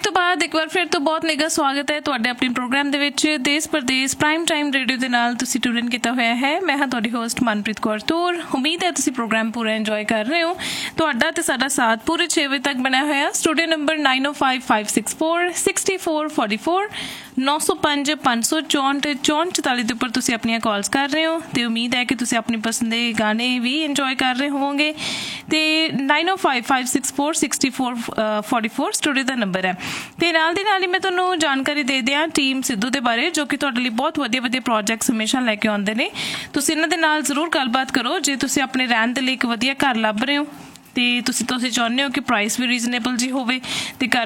ਤੋਂ ਬਾਅਦ ਇੱਕ ਵਾਰ ਫਿਰ ਤੋਂ ਬਹੁਤ ਨਿੱਘਾ ਸਵਾਗਤ ਹੈ ਤੁਹਾਡੇ ਆਪਣੇ ਪ੍ਰੋਗਰਾਮ ਦੇ ਵਿੱਚ ਦੇਸ਼ ਪ੍ਰਦੇਸ਼ ਪ੍ਰਾਈਮ ਟਾਈਮ ਰੇਡੀਓ ਦੇ ਨਾਲ ਤੁਸੀਂ ਟਿਊਨ ਇਨ ਕੀਤਾ ਹੋਇਆ ਹੈ। ਮੈਂ ਹਾਂ ਤੁਹਾਡੀ ਹੋਸਟ ਮਨਪ੍ਰੀਤ ਕੌਰ ਤੂਰ। ਉਮੀਦ ਹੈ ਤੁਸੀਂ ਪ੍ਰੋਗਰਾਮ ਪੂਰਾ ਇੰਜੋਏ ਕਰ ਰਹੇ ਹੋ। ਤੁਹਾਡਾ ਤੇ ਸਾਡਾ ਸਾਥ ਪੂਰੇ 6 ਵਜੇ ਤੱਕ ਬਣਿਆ ਹੋਇਆ। ਸਟੂਡੀਓ ਨੰਬਰ 9055646444 905 564 6444 ਦੇ ਉੱਪਰ ਤੁਸੀਂ ਆਪਣੀਆਂ ਕਾਲਸ ਕਰ ਰਹੇ ਹੋ ਤੇ ਉਮੀਦ ਹੈ ਕਿ ਤੁਸੀਂ ਆਪਣੀ ਪਸੰਦ ਦੇ ਗਾਣੇ ਵੀ ਇੰਜੋਏ ਕਰ ਰਹੇ ਹੋਵੋਗੇ। ਤੇ 9055646444 ਸਟੂਡੀਓ ਦਾ ਨੰਬਰ ਹੈ। ਤੇ ਨਾਲ ਦੀ ਨਾਲ ਹੀ ਮੈਂ ਤੁਹਾਨੂੰ ਜਾਣਕਾਰੀ ਦੇ ਦਿਆਂ ਟੀਮ ਸਿੱਧੂ ਦੇ ਬਾਰੇ, ਜੋ ਕਿ ਤੁਹਾਡੇ ਲਈ ਬਹੁਤ ਵਧੀਆ ਵਧੀਆ ਪ੍ਰੋਜੈਕਟਸ ਹਮੇਸ਼ਾ ਲੈ ਕੇ ਆਉਂਦੇ ਨੇ। ਤੁਸੀਂ ਇਹਨਾਂ ਦੇ ਨਾਲ ਜ਼ਰੂਰ ਗੱਲਬਾਤ ਕਰੋ ਜੇ ਤੁਸੀਂ ਆਪਣੇ ਰਹਿਣ ਦੇ ਲਈ ਇੱਕ ਵਧੀਆ ਘਰ ਲੱਭ ਰਹੇ ਹੋ ਤੇ ਤੁਸੀਂ ਚਾਹੁੰਦੇ ਹੋ ਕਿ ਪ੍ਰਾਈਸ ਵੀ ਰੀਜ਼ਨੇਬਲ ਜੀ ਹੋਵੇ ਤੇ ਘਰ